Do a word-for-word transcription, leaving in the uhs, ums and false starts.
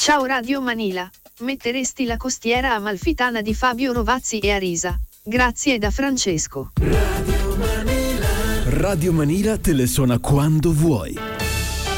Ciao Radio Manila, metteresti la costiera amalfitana di Fabio Rovazzi e Arisa? Grazie da Francesco. Radio Manila. Radio Manila te le suona quando vuoi.